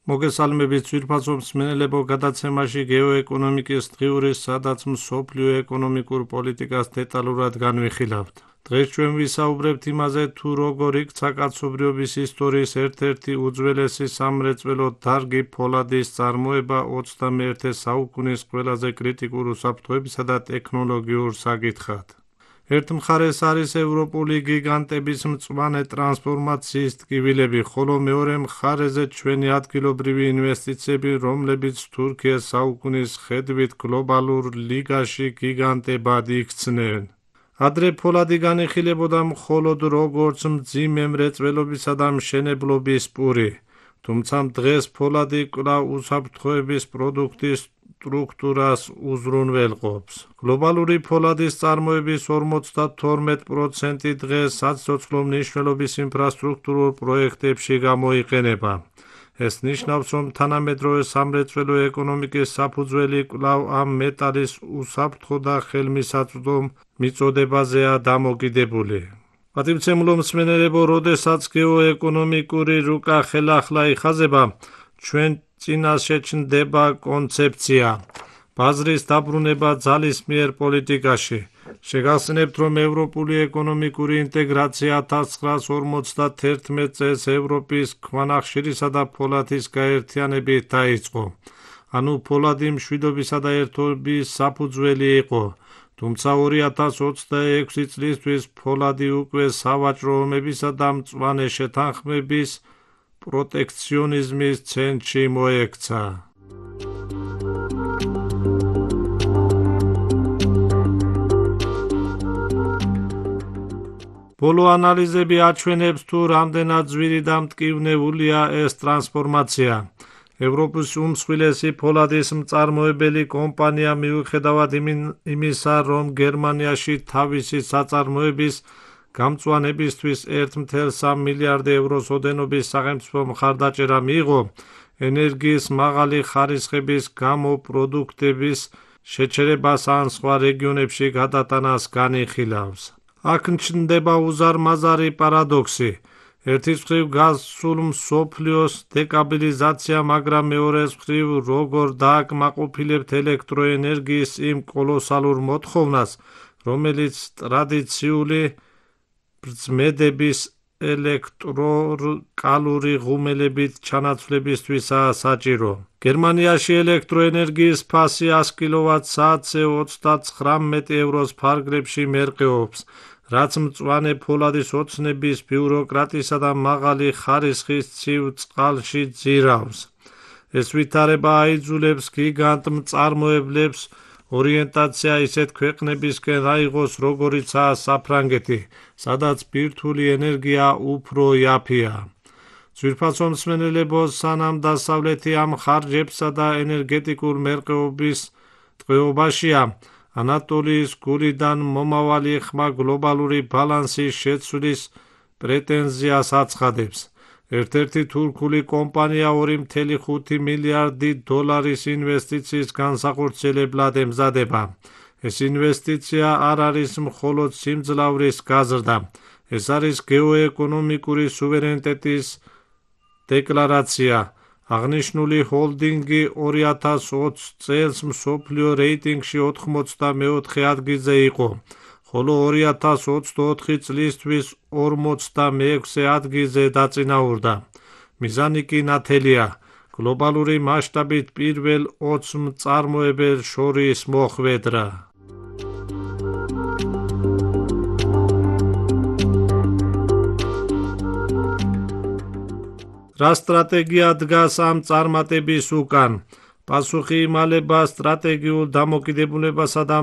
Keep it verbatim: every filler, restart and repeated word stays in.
მოგესალმებით ძვირფასო მსმენელებო, გადაცემაში გეოეკონომიკის დღიური, სადაც მსოფლიო ეკონომიკურ პოლიტიკას დეტალურად განვიხილავთ. დღეს ჩვენ ვისაუბრებთ იმაზე, თუ როგორ იქცა კაცობრიობის ისტორიის ერთ-ერთი უძველესი სამრეწველო დარგი ფოლადის წარმოება ოცდამეერთე საუკუნის ყველაზე კრიტიკულ უსაფრთხოებისა და ტექნოლოგიურ საკითხად. ერთ მხარეს არის ევროპული გიგანტების მწვანე ტრანსფორმაციის ტკივილები, ხოლო მეორე მხარეზე ჩვენი ადგილობრივი ინვესტიციები, რომლებიც თურქიას საუკუნის ხედვით გლობალურ ლიგაში გიგანტებად იქცნენ. ადრე ფოლადი განიხილებოდა მხოლოდ როგორც მძიმე მრეწველობისა და მშენებლობის პური, თუმცა დღეს ფოლადი კვლავ უსაფრთხოების პროდუქტის სტრუქტურას უზრუნველყოფს. გლობალური ფოლადის წარმოების ორმოცდათორმეტ პროცენტი დღეს საცოცხლო მნიშვნელობის ინფრასტრუქტურულ პროექტებში გამოიყენება. ეს ნიშნავს, რომ თანამედროვე სამრეწველო ეკონომიკის საფუძველი კვლავ ამ მეტალის უსაფრთხო და ხელმისაწვდომ მიწოდებაზეა დამოკიდებული. პატივცემულო მსმენელებო, როდესაც გეოეკონომიკური რუკა ხელახლა იხაზება, ჩვენ წინას შეჩნდება კონცეფცია ბაზრის დაბრუნება ძალისმიერ პოლიტიკაში. შეგახსენებთ, რომ ევროპული ეკონომიკური ინტეგრაცია ათას ცხრაას ორმოცდათერთმეტ წელს ევროპის ქვანახშირისა და ფოლადის გაერთიანებით დაიწყო. ანუ ფოლადი მშვიდობისა და ერთობის საფუძველი იყო. თუმცა ორი ათას ოცდაექვსი წლისთვის ფოლადი უკვე სავაჭრო ომებისა და მწვანე შეთანხმების პროტექციონიზმის ცენტრში მოექცა. ბოლო ანალიზები აჩვენებს, თუ რამდენად ძვირი და მტკივნეულია ეს ტრანსფორმაცია. ევროპის უმსხვილესი ფოლადის მწარმოებელი კომპანია, მიუხედავად იმისა, რომ გერმანიაში თავისი საწარმოების გამწვანებისთვის ერთი წუთი სამი მილიარდი ევროს ოდენობის სახელმწიფო მხარდაჭერა მიიღო, ენერგიის მაღალი ხარისხების გამო პროდუქტების შეჩერებას ან სხვა რეგიონებში გადატანას განიხილავს. აქ ჩნდება უზარმაზარი პარადოქსი. ერთი მხრივ გასულ მსოფლიოს დეკარბონიზაცია, მაგრამ მეორე მხრივ როგორ დააკმაყოფილებთ ელექტროენერგიის იმ კოლოსალურ მოთხოვნას, რომელიც ტრადიციული ბრძმედების ელექტროკალური ღუმელებით ჩანაცვლებისთვისაა საჭირო. გერმანიაში ელექტროენერგიის ფასი ას კილოვატ-საათზე ოცდაცხრამეტ ევროს ფარგლებში მერყეობს, რაც მწვანე ფოლადის ოცნების, ბიუროკრატიისა და მაღალი ხარისხის ცივ წყალში ძირავს. ეს ვითარება აიძულებს გიგანტ მწარმოებლებს ორიენტაცია ისეთ ქვეყნებისკენ აიღოს, როგორიცაა საფრანგეთი, სადაც ბირთვული ენერგია უფრო იაფია. ძვირფასო მსმენელებო, სანამ დასავლეთი ამ ხარჯებსა და ენერგეტიკურ მერყეობის ტყვეობაშია, ანატოლიის გულიდან მომავალი ხმა გლობალური ბალანსის შეცვლის პრეტენზიას აცხადებს. ერთ-ერთი თურქული კომპანია ორი წუთი ხუთი მილიარდი დოლარის ინვესტიციის განსახორციელებლად ემზადება. ეს ინვესტიცია არ არის მხოლოდ სიმძლავრის გაზრდა, ეს არის გეოეკონომიკური სუვერენიტეტის დეკლარაცია. აღნიშნული ჰოლდინგი ორი ათას ოცი წელს მსოფლიო რეიტინგში ოთხმოცდამეოთხე ადგილზე იყო, ხოლო ორი ათას ოცდაოთხი წლისთვის ორმოცდამეექვსე ადგილზე დაწინაურდა. მიზანი კი ნათელია, გლობალური მასშტაბით პირველ ოც მწარმოებელ შორის მოხვედრა. რა სტრატეგია დგას ამ წარმატების უკან? პასუხი იმალება სტრატეგიულ დამოკიდებულებასა და